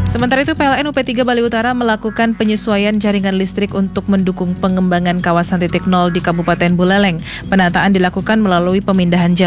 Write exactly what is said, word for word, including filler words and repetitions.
Sementara itu, P L N U P tiga Bali Utara melakukan penyesuaian jaringan listrik untuk mendukung pengembangan kawasan titik nol di Kabupaten Buleleng. Penataan dilakukan melalui pemindahan jalan